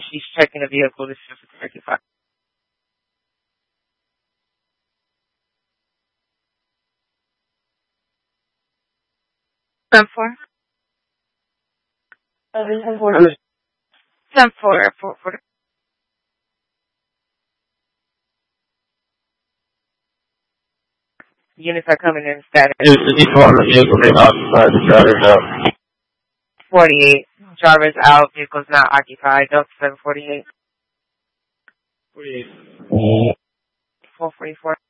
She's checking the vehicle to see if it's rectified. 10-4. 10-4. Units are coming in status. 48. Drivers out. Vehicles not occupied. Delta 748. 48. 444.